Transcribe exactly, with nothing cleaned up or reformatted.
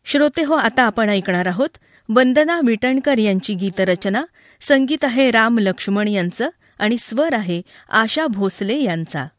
श्रोते हो, आता आपण ऐकणार आहोत वंदना विटणकर यांची गीतरचना. संगीत आहे राम लक्ष्मण यांचं आणि स्वर आहे आशा भोसले यांचा.